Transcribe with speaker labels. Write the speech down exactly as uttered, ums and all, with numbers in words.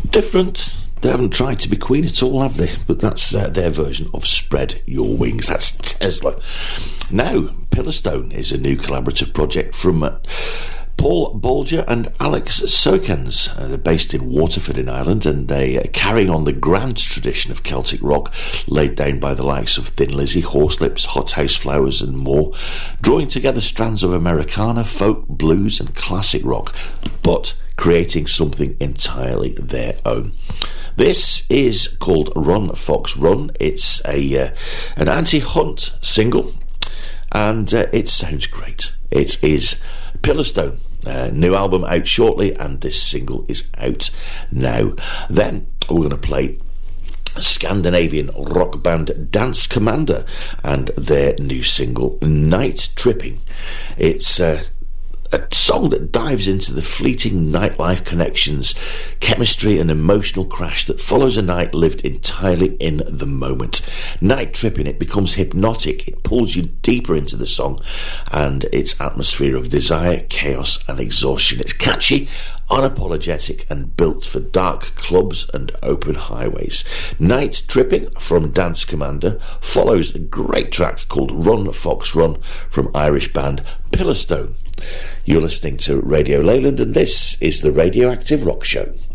Speaker 1: Different. They haven't tried to be Queen at all, have they? But that's uh, their version of Spread Your Wings. That's Tesla. Now, Pillarstone is a new collaborative project from uh, Paul Bolger and Alex Sokens. Uh, they're based in Waterford in Ireland, and they are carrying on the grand tradition of Celtic rock laid down by the likes of Thin Lizzy, Horselips, Hothouse Flowers and more, drawing together strands of Americana, folk, blues and classic rock, but creating something entirely their own. This is called Run Fox Run. It's a uh, an anti-hunt single, and uh, it sounds great. It is Pillarstone. Uh, new album out shortly, and this single is out now. Then we're going to play Scandinavian rock band Dance Commander and their new single Night Tripping. It's uh, a song that dives into the fleeting nightlife connections, chemistry and emotional crash that follows a night lived entirely in the moment. Night Tripping, it becomes hypnotic. It pulls you deeper into the song and its atmosphere of desire, chaos and exhaustion. It's catchy, unapologetic and built for dark clubs and open highways. Night Tripping from Dance Commander follows a great track called Run Fox Run from Irish band Pillarstone. You're listening to Radio Leyland, and this is the Radioactive Rock Show.